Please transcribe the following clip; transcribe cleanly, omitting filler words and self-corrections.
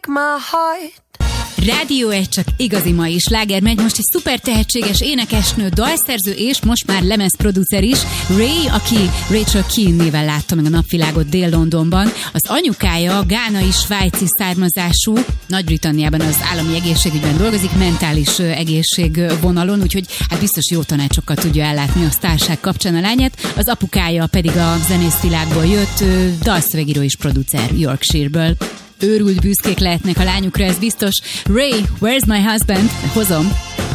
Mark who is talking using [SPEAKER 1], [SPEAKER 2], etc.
[SPEAKER 1] break my heart.
[SPEAKER 2] Rádió 1 csak igazi mai sláger megy. Most egy szuper tehetséges énekesnő, dalszerző és most már lemezproducer is. Ray, aki Rachel Keane néven látta meg a napvilágot Dél-Londonban. Az anyukája gánai svájci származású, Nagy-Britanniában az állami egészségügyben dolgozik, mentális egészségvonalon, úgyhogy hát biztos jó tanácsokkal tudja ellátni a sztárság kapcsán a lányát. Az apukája pedig a zenészvilágból jött, dalszövegíró és producer Yorkshire-ből. Őrült büszkék lehetnek a lányukra, ez biztos. Ray, Where's My Husband? Hozom.